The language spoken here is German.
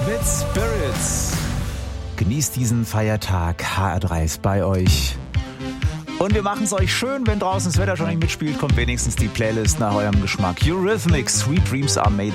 mit Spirits. Genießt diesen Feiertag. HR3 ist bei euch. Und wir machen es euch schön, wenn draußen das Wetter schon nicht mitspielt, kommt wenigstens die Playlist nach eurem Geschmack. Eurythmics, Sweet Dreams are made